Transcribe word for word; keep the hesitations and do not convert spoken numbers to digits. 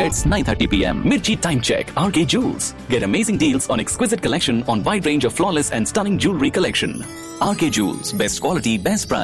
It's nine thirty p m. Mirchi Time Check. R K Jewels. Get amazing deals on exquisite collection on wide range of flawless and stunning jewelry collection. R K Jewels. Best quality, best price.